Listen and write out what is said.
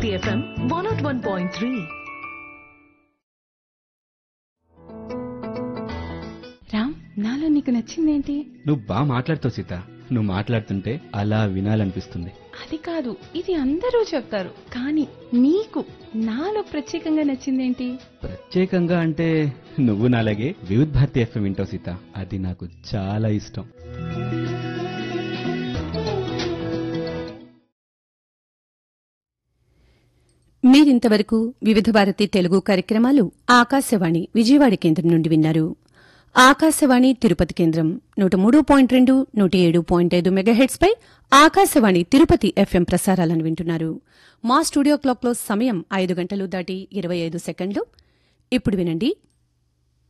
Bharti FM 101.3. Ram, నాలో నీకు నచ్చిందేంటి? నువ్వు బాగా మాట్లాడుతావు సీత. నువ్వు మాట్లాడుతుంటే అలా వినాలనిపిస్తుంది. అది కాదు, ఇది అందరూ చెప్తారు, కానీ నీకు నాలో ప్రత్యేకంగా నచ్చిందేంటి? ప్రత్యేకంగా అంటే నువ్వు నాలాగే వివిధ్ భారతి ఎఫ్ఎం వింటావు సీత. అది నాకు చాలా ఇష్టం. మీరింతవరకు వివిధ భారతి తెలుగు కార్యక్రమాలు ఆకాశవాణి విజయవాడ కేంద్రం నుండి విన్నారు. ఆకాశవాణి తిరుపతి కేంద్రం 103.2, 107.5 మెగాహెర్ట్జ్ పై ఆకాశవాణి తిరుపతి ఎఫ్ఎం ప్రసారాలను వింటున్నారు. మా స్టూడియో క్లాక్లో సమయం 5 గంటలు దాటి 25 సెకండ్లు. ఇప్పుడు వినండి